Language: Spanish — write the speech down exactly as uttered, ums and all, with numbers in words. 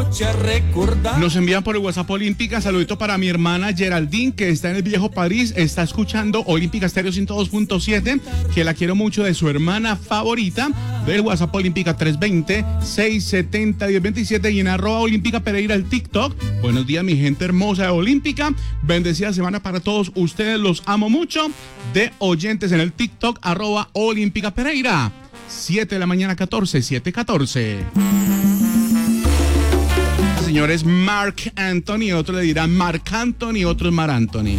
noche a recordar. Nos envían por el WhatsApp Olímpica, saludito para mi hermana Geraldine, que está en el viejo París, está escuchando Olímpica Estéreo ciento dos punto siete, que la quiero mucho, de su hermana favorita, del WhatsApp Olímpica tres dos cero, seis siete cero, uno cero dos siete y en arroba Olímpica Pereira el TikTok. Buenos días, mi gente hermosa de Olímpica, bendecida semana para todos ustedes, los amo mucho, de oyentes en el TikTok, arroba Olímpica Pereira. siete de la mañana, catorce, siete catorce. Señores, Mark Anthony, otro le dirá Mark Anthony, otro es Mar Anthony.